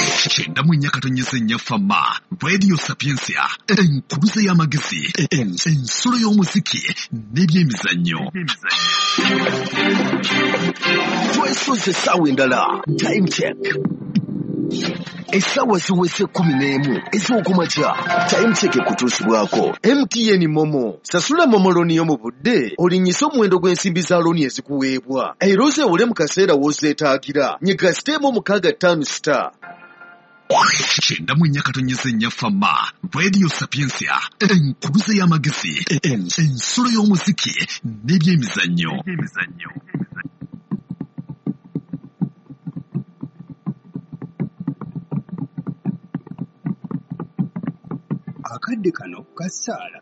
Kyenda mu nnyaka tonnyesenya fama Radio Sapiensia enkuluze y'amagezi ensolo y'omuziki n'ebyemizannyo. Twesoze essaawa endala time check. Essaawa ziwese 11 ez'okumakya. Time check ekutuusibwako MTN Momo. Sasula Momo looni yo mu budde olinnyisa omuwendo gw'ensimbi za looni ezikuweebwa era ozeewole mu kaseera w'ozeetaagira. Nyiga siteemu 65 *. Kyenda mu nnyaka tonnyesenya fama Radio Sapiensia enkuluze y'amagezi ensolo y'omuziki n'ebyemizannyo. Akadde kano kasaala